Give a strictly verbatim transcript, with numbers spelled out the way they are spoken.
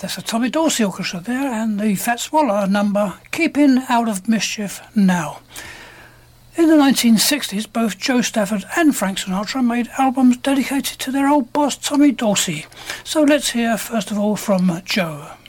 That's a Tommy Dorsey Orchestra there, and the Fats Waller number, Keeping Out of Mischief Now. In the nineteen sixties, both Joe Stafford and Frank Sinatra made albums dedicated to their old boss Tommy Dorsey. So let's hear first of all from Joe.